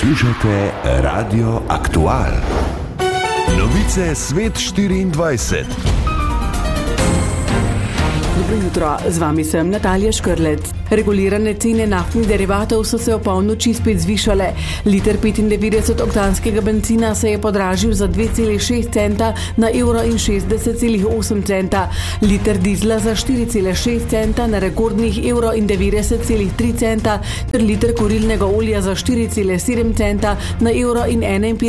Poslušate Radio Aktual. Novice Svet 24. Dobro jutro, z vami sem Natalija Škrlec. Regulirane cene naftnih derivatov so se v polnoči spet zvišale. Liter 95-oktanskega bencina se je podražil za 2,6 centa na evro in 60,8 centa. Liter dizla za 4,6 centa na rekordnih evro in 90,3 centa ter liter kurilnega olja za 4,7 centa na evro in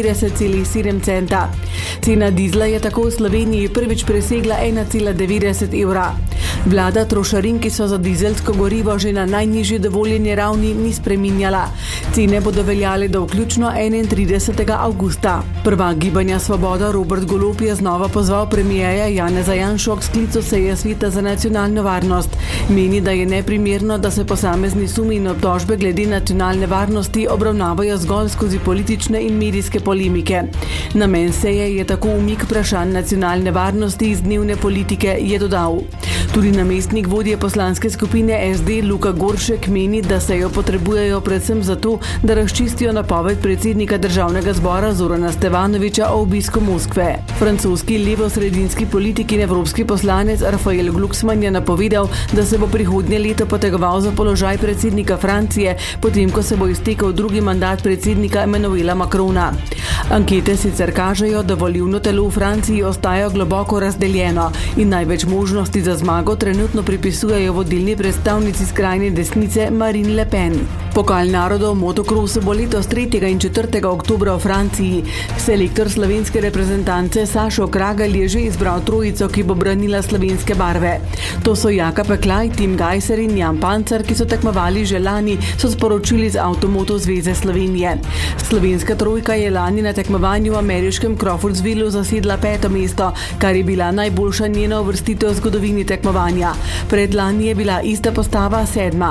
51,7 centa. Cena dizla je tako v Sloveniji prvič presegla 1,90 evra. Vlada trošarin, ki so za dizelsko gorivo že na najnižji dovoljeni ravni, ni spreminjala. Cene bodo veljale do vključno 31. avgusta. Prvak Gibanja Svoboda Robert Golob je znova pozval premierja Janeza Janšo k sklicu seje Sveta za nacionalno varnost. Meni, da je neprimerno, da se posamezni sumi in obtožbe glede nacionalne varnosti obravnavajo zgolj skozi politične in medijske polemike. Namen seje je tako umik vprašanj nacionalne varnosti iz dnevne politike, je dodal. Tudi namestnik vodje poslanske skupine SD Luka Goršek meni, da se jo potrebujejo predvsem zato, da razčistijo napoved predsednika državnega zbora Zorana Stevanovića o obisku Moskve. Francoski levo-sredinski politik in evropski poslanec Rafael Glucksmann je napovedal, da se bo prihodnje leto potegoval za položaj predsednika Francije, potem ko se bo iztekel drugi mandat predsednika Emmanuela Macrona. Ankete sicer kažejo, da volilno telo v Franciji ostaja globoko razdeljeno in največ možnosti za zmago trenutno pripisujejo vodilni predstavnici skrajne desnice Marine Le Pen. Pokal narodov v motokrosu bo letos 3. in 4. oktobra v Franciji. Selektor slovenske reprezentance Sašo Kragelj je že izbral trojico, ki bo branila slovenske barve. To so Jaka Peklaj, Tim Gajser in Jan Pancer, ki so tekmovali že lani, so sporočili z Avtomoto zveze Slovenije. Slovenska trojka je lani na tekmovanju v ameriškem Crawfordsvillu zasedla 5. mesto, kar je bila najboljša njena uvrstitev v zgodovini tekmovanja. Predlani je bila ista postava 7.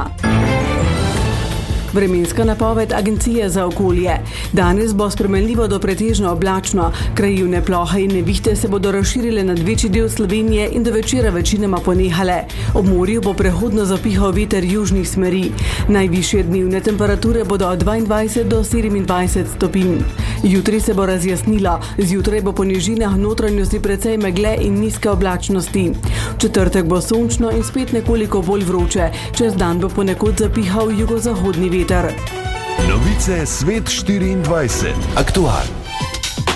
Vremenska napoved Agencije za okolje. Danes bo spremenljivo do pretežno oblačno. Krajevne plohe in nevihte se bodo razširile nad večji del Slovenije in do večera večinoma ponehale. Ob morju bo prehodno zapihal veter južnih smeri. Najvišje dnevne temperature bodo od 22 do 27 stopinj. Jutri se bo razjasnilo. Zjutraj bo po nižinah notranjosti precej megle in nizke oblačnosti. V četrtek bo sončno in spet nekoliko bolj vroče. Čez dan bo ponekod zapihal jugozahodni veter. Novice Svet 24. Aktual.